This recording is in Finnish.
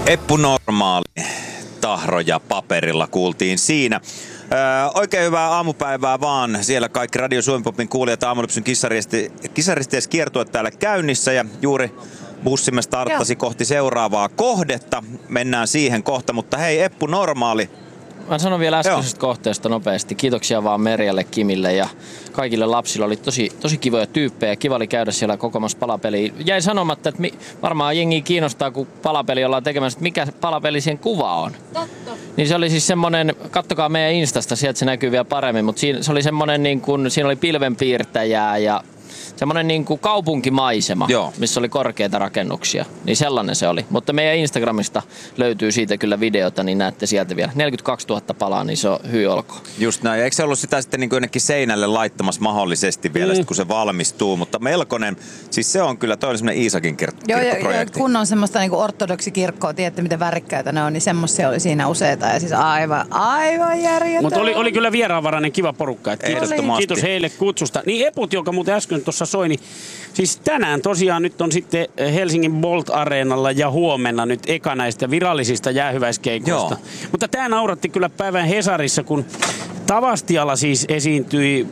Eppu Normaali, tahroja paperilla kuultiin siinä. Oikein hyvää aamupäivää vaan. Siellä kaikki Radio Suomi Popin kuulijat, Aamulypsyn kisaristees kiertue täällä käynnissä ja juuri bussimme starttasi kohti seuraavaa kohdetta. Mennään siihen kohta, mutta hei Eppu Normaali. Mä sanon vielä äskeisestä kohteesta nopeasti. Kiitoksia vaan Merjalle, Kimille ja kaikille lapsille. Oli tosi kivoja tyyppejä. Kiva oli käydä siellä kokoamassa palapeliä. Jäi sanomatta, että varmaan jengi kiinnostaa, kun palapeli ollaan tekemässä, että mikä palapeli sen kuva on. Totta. Niin se oli siis semmonen, kattokaa meidän Instasta, sieltä se näkyy vielä paremmin, mutta se oli semmonen niin kuin, siinä oli pilvenpiirtäjää ja semmoinen niin kuin kaupunkimaisema, Joo. missä oli korkeita rakennuksia. Niin sellainen se oli. Mutta meidän Instagramista löytyy siitä kyllä videota, niin näette sieltä vielä. 42 000 palaa, niin se on hyi olkoon. Just näin. Eikö se ollut sitä sitten niin kuin jonnekin seinälle laittamassa mahdollisesti vielä, kun se valmistuu? Mutta melkoinen, siis se on kyllä, toi oli semmoinen Iisakin kirkkoprojekti. Kun on semmoista niin ortodoksikirkkoa, tiedätte miten värikkäitä ne on, niin semmoisia oli siinä useita. Ja siis aivan järjetöntä. Mutta oli kyllä vieraanvarainen kiva porukka. Kiitos heille kutsusta. Niin Eput, joka muuten äsken tuossa soi, niin siis tänään tosiaan nyt on sitten Helsingin Bolt-areenalla ja huomenna nyt eka näistä virallisista jäähyväiskeikoista. Mutta tämä nauratti kyllä päivän Hesarissa, kun Tavastialla siis esiintyi